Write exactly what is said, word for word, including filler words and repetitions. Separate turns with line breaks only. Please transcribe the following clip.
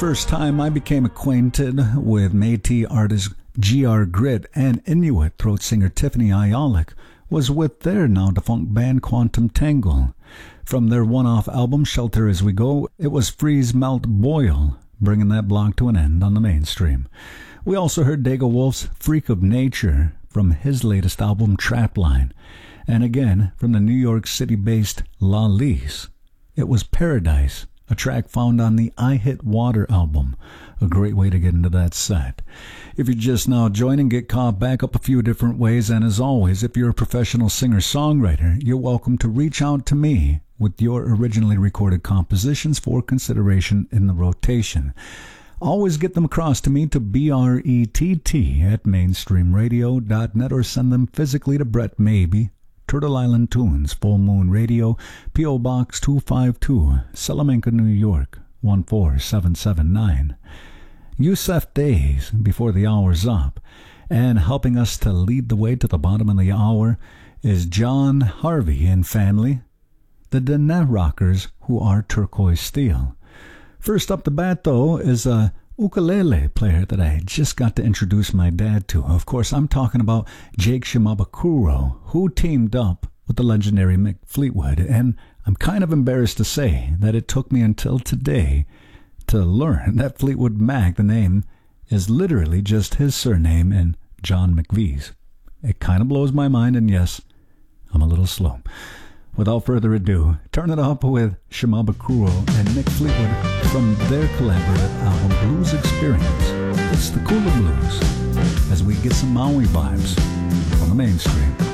first time I became acquainted with Métis artist G R Grit and Inuit throat singer Tiffany Ayalik was with their now-defunct band Quantum Tangle. From their one-off album Shelter As We Go, it was Freeze, Melt, Boil, bringing that block to an end on the mainstream. We also heard Dago Wolf's Freak of Nature from his latest album Trapline, and again from the New York City-based La Lise, it was Paradise, a track found on the I Hit Water album. A great way to get into that set. If you're just now joining, get caught back up a few different ways, and as always, if you're a professional singer-songwriter, you're welcome to reach out to me with your originally recorded compositions for consideration in the rotation. Always get them across to me to B R E T T at mainstream radio dot net or send them physically to Brett Maybe, Turtle Island Tunes, Full Moon Radio, P O. Box two five two, Salamanca, New York, one four seven seven nine. Yusef Days, before the hour's up, and helping us to lead the way to the bottom of the hour is John Harvey and family, the Danette Rockers, who are Turquoise Steel. First up the bat, though, is a ukulele player that I just got to introduce my dad to. Of course, I'm talking about Jake Shimabukuro, who teamed up with the legendary Mick Fleetwood, and I'm kind of embarrassed to say that it took me until today to learn that Fleetwood Mac, the name, is literally just his surname and John McVie's. It kind of blows my mind, and yes, I'm a little slow. Without further ado, turn it up with Shimabukuro and Mick Fleetwood from their collaborative album Blues Experience. It's the Cooler Blues, as we get some Maui vibes on the mainstream.